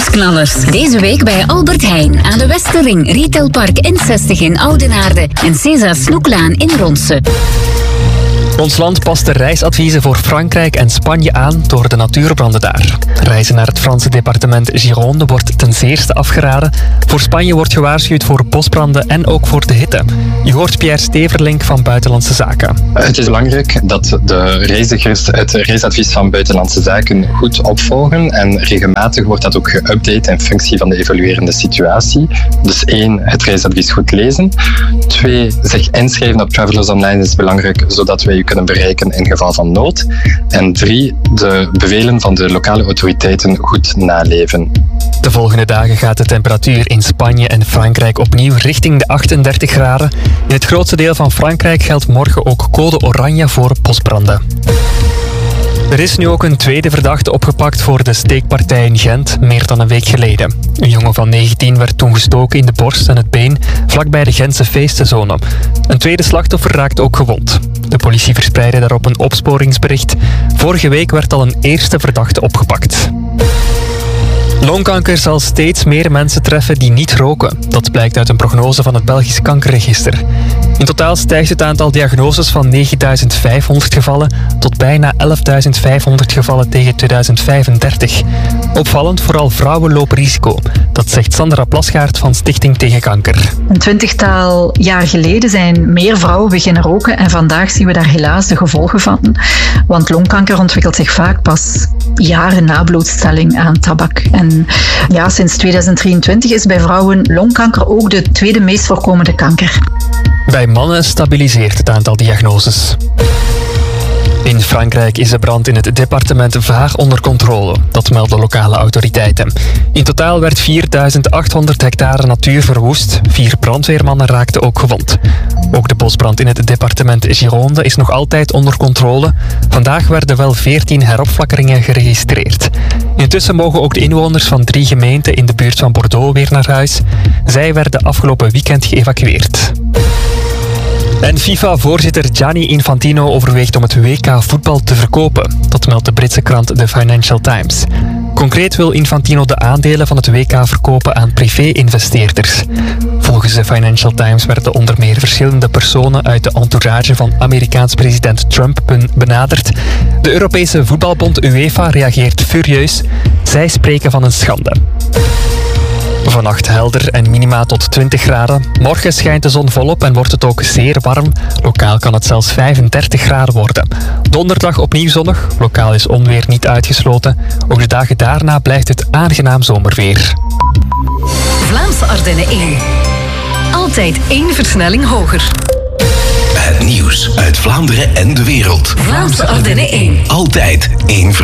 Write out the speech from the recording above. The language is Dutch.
Nieuwsknallers. Deze week bij Albert Heijn aan de Westerring, Retailpark N60 in Oudenaarde en César Snoeklaan in Ronse. Ons land past de reisadviezen voor Frankrijk en Spanje aan door de natuurbranden daar. Reizen naar het Franse departement Gironde wordt ten zeerste afgeraden. Voor Spanje wordt gewaarschuwd voor bosbranden en ook voor de hitte. Je hoort Pierre Steverlink van Buitenlandse Zaken. Het is belangrijk dat de reizigers het reisadvies van Buitenlandse Zaken goed opvolgen en regelmatig wordt dat ook geüpdate in functie van de evoluerende situatie. Dus 1, het reisadvies goed lezen. 2, zich inschrijven op Travelers Online is belangrijk, zodat wij kunnen bereiken in geval van nood. En 3, de bevelen van de lokale autoriteiten goed naleven. De volgende dagen gaat de temperatuur in Spanje en Frankrijk opnieuw richting de 38 graden. In het grootste deel van Frankrijk geldt morgen ook code oranje voor bosbranden. Er is nu ook een tweede verdachte opgepakt voor de steekpartij in Gent, meer dan een week geleden. Een jongen van 19 werd toen gestoken in de borst en het been, vlakbij de Gentse feestenzone. Een tweede slachtoffer raakte ook gewond. De politie verspreidde daarop een opsporingsbericht. Vorige week werd al een eerste verdachte opgepakt. Longkanker zal steeds meer mensen treffen die niet roken. Dat blijkt uit een prognose van het Belgisch Kankerregister. In totaal stijgt het aantal diagnoses van 9.500 gevallen tot bijna 11.500 gevallen tegen 2035. Opvallend, vooral vrouwen lopen risico. Dat zegt Sandra Plasgaard van Stichting Tegen Kanker. Een 20-tal jaar geleden zijn meer vrouwen beginnen roken en vandaag zien we daar helaas de gevolgen van. Want longkanker ontwikkelt zich vaak pas jaren na blootstelling aan tabak. En ja, sinds 2023 is bij vrouwen longkanker ook de tweede meest voorkomende kanker. Bij mannen stabiliseert het aantal diagnoses. In Frankrijk is de brand in het departement vaag onder controle. Dat melden lokale autoriteiten. In totaal werd 4.800 hectare natuur verwoest. 4 brandweermannen raakten ook gewond. Ook de bosbrand in het departement Gironde is nog altijd onder controle. Vandaag werden wel 14 heropflakkeringen geregistreerd. Intussen mogen ook de inwoners van 3 gemeenten in de buurt van Bordeaux weer naar huis. Zij werden afgelopen weekend geëvacueerd. En FIFA-voorzitter Gianni Infantino overweegt om het WK voetbal te verkopen. Dat meldt de Britse krant The Financial Times. Concreet wil Infantino de aandelen van het WK verkopen aan privé-investeerders. Volgens de Financial Times werden onder meer verschillende personen uit de entourage van Amerikaans president Trump benaderd. De Europese voetbalbond UEFA reageert furieus. Zij spreken van een schande. Vannacht helder en minima tot 20 graden. Morgen schijnt de zon volop en wordt het ook zeer warm. Lokaal kan het zelfs 35 graden worden. Donderdag opnieuw zonnig. Lokaal is onweer niet uitgesloten. Ook de dagen daarna blijft het aangenaam zomerweer. Vlaamse Ardennen 1. Altijd 1 versnelling hoger. Het nieuws uit Vlaanderen en de wereld. Vlaamse Ardennen 1. Altijd 1 versnelling.